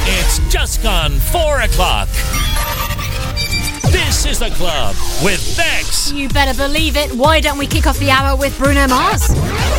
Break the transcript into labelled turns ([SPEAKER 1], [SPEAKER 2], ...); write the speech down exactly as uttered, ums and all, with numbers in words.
[SPEAKER 1] It's just gone four o'clock. This is The Club with Bex.
[SPEAKER 2] You better believe it. Why don't we kick off the hour with Bruno Mars?